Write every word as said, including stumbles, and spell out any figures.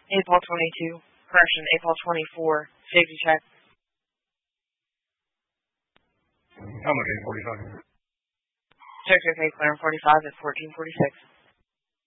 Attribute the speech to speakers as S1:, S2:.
S1: eight ball twenty-two. Correction, eight ball twenty-four. Safety check.
S2: How much eight forty-five?
S1: Check okay, clear forty-five at fourteen forty-six.